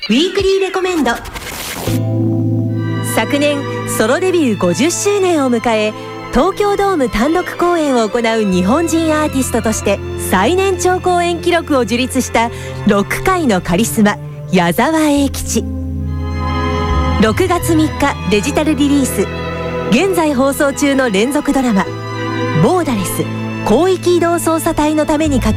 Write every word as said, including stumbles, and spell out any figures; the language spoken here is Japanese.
ウィークリーレコメンド。昨年ソロデビューごじゅっしゅうねんを迎え、東京ドーム単独公演を行う日本人アーティストとして最年長公演記録を樹立したロック界のカリスマ、矢沢永吉。ろくがつみっかデジタルリリース、現在放送中の連続ドラマボーダレス広域移動捜査隊のために書き